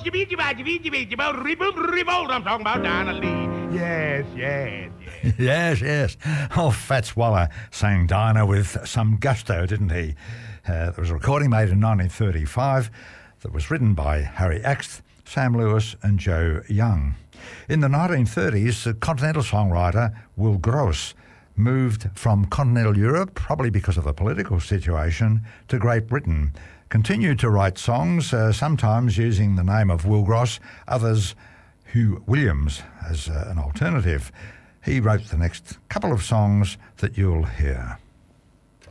I'm talking about Donna Lee. Yes. Yes. Oh, Fats Waller sang Dinah with some gusto, didn't he? There was a recording made in 1935 that was written by Harry Axt, Sam Lewis and Joe Young. In the 1930s, the continental songwriter Will Gross moved from continental Europe, probably because of the political situation, to Great Britain. Continued to write songs, sometimes using the name of Will Gross, others Hugh Williams as an alternative. He wrote the next couple of songs that you'll hear.